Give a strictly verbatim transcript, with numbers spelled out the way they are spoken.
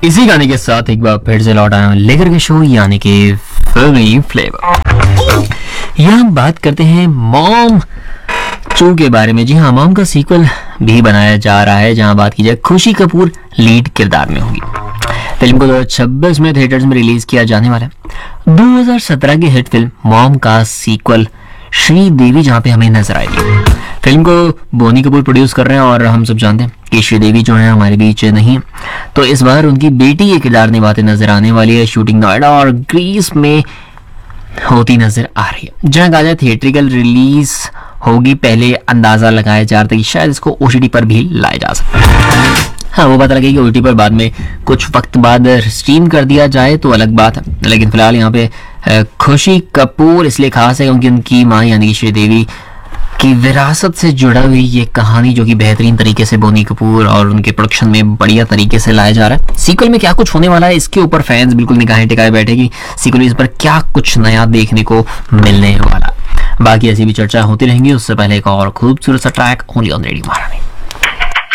इसी गाने के साथ एक बार फिर से लौट आया हूं लेकर के शो यानी कि फिल्मी फ्लेवर। यहाँ हम बात करते हैं मॉम टू के बारे में। जी हाँ, मॉम का सीक्वल भी बनाया जा रहा है, जहां बात की जाए खुशी कपूर लीड किरदार में होगी। फिल्म को दो हजार छब्बीस में थिएटर्स में रिलीज किया जाने वाला है। दो हजार सत्रह की हिट फिल्म मॉम का सीक्वल श्रीदेवी जहां पे हमें नजर आएगी। फिल्म को बोनी कपूर प्रोड्यूस कर रहे हैं और हम सब जानते हैं कि श्रीदेवी जो है हमारे बीच नहीं, तो इस बार उनकी बेटी के किरदार निभाते नजर आने वाली है। शूटिंग नोएडा और ग्रीस में होती नजर आ रही है, जहां कहा जाए थिएट्रिकल रिलीज होगी। पहले अंदाजा लगाया जा रहा था कि शायद इसको ओटीटी पर भी लाया जा सकता है। हाँ, वो पता लगे कि ओटीटी पर बाद में कुछ वक्त बाद स्ट्रीम कर दिया जाए तो अलग बात है, लेकिन फिलहाल यहाँ पे खुशी कपूर इसलिए खास है क्योंकि उनकी माँ यानी कि श्रीदेवी की विरासत से जुड़ा हुई ये कहानी जो कि बेहतरीन तरीके से बोनी कपूर और उनके प्रोडक्शन में बढ़िया तरीके से लाया जा रहा है। सीक्वल में क्या कुछ होने वाला है इसके ऊपर फैंस बिल्कुल निगाहें टिकाए बैठे कि सीक्वल इस पर क्या कुछ नया देखने को मिलने वाला। बाकी ऐसी भी चर्चा होती रहेंगी, उससे पहले एक और खूबसूरत सा ट्रैक ओनली ऑन रेडियो महारानी।